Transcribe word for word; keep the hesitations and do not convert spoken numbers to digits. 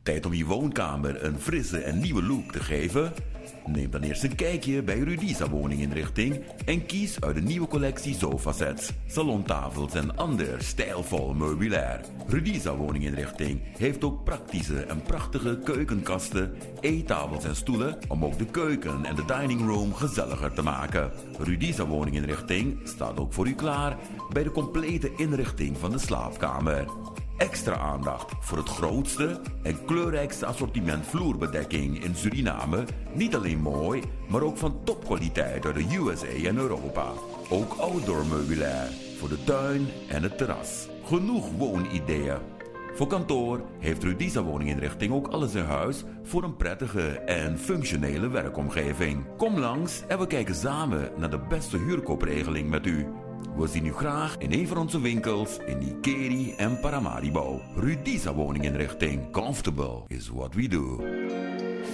Tijd om je woonkamer een frisse en nieuwe look te geven? Neem dan eerst een kijkje bij Rudisa Woninginrichting en kies uit de nieuwe collectie sofasets, salontafels en ander stijlvol meubilair. Rudisa Woninginrichting heeft ook praktische en prachtige keukenkasten, eettafels en stoelen om ook de keuken en de dining room gezelliger te maken. Rudisa Woninginrichting staat ook voor u klaar bij de complete inrichting van de slaapkamer. Extra aandacht voor het grootste en kleurrijkste assortiment vloerbedekking in Suriname. Niet alleen mooi, maar ook van topkwaliteit uit de U S A en Europa. Ook outdoor meubilair voor de tuin en het terras. Genoeg woonideeën. Voor kantoor heeft Rudisa Woninginrichting ook alles in huis voor een prettige en functionele werkomgeving. Kom langs en we kijken samen naar de beste huurkoopregeling met u. We zien u graag in een van onze winkels in Ikeri en Paramaribo. Rudisa Woninginrichting. Comfortable is what we do.